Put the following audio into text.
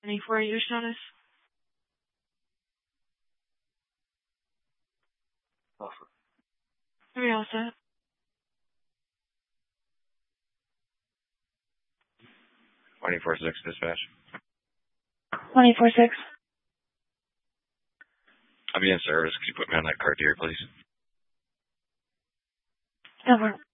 24 use notice. Offer. Are we all set? 24-6 dispatch. 24-6. I'll be in service. Could you put me on that card here, please? Over.